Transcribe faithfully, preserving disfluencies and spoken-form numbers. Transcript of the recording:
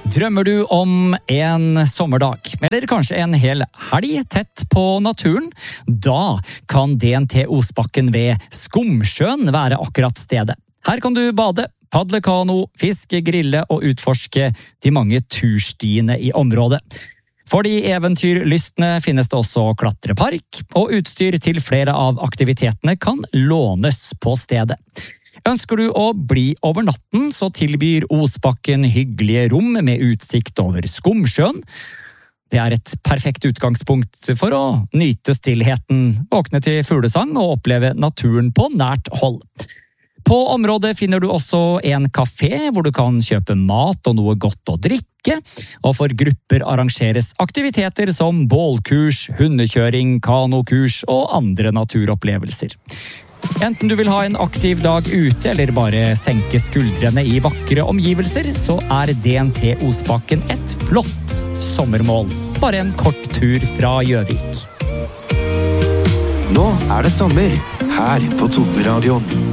Drømmer du om en sommerdag, eller kanskje en hel helg tett på naturen? Da kan D N T Osbakken ved Skomsjøen være akkurat stedet. Her kan du bade, padle kano, fiske, grille og utforske de mange turstiene i området. For de eventyrlystne finnes det også klatrepark, og utstyr til flere av aktivitetene kan lånes på stedet. Ønsker du å bli over natten, så tilbyr Osbakken hyggelige rom med utsikt over Skomsjøen. Det er et perfekt utgangspunkt for å nyte stillheten, våkne til fuglesang og oppleve naturen på nært hold. På området finner du også en kafé hvor du kan kjøpe mat og noe godt å drikke, og for grupper arrangeres aktiviteter som bålkurs, hundekjøring, kanokurs og andre naturopplevelser. Enten du vil ha en aktiv dag ute eller bare senke skuldrene i vakre omgivelser, så er D N T Osbakken et flott sommermål. Bare en kort tur fra Gjøvik. Nå er det sommer, her på Totenradioen.